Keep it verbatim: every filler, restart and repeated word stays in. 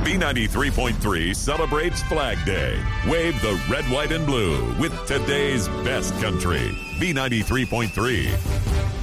B ninety-three point three celebrates Flag Day. Wave the red, white, and blue with today's best country. B ninety-three point three.